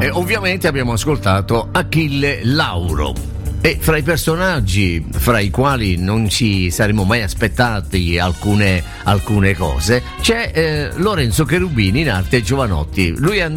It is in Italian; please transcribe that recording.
E ovviamente abbiamo ascoltato Achille Lauro. E fra i personaggi fra i quali non ci saremmo mai aspettati alcune cose c'è Lorenzo Cherubini in arte Giovanotti. Lui è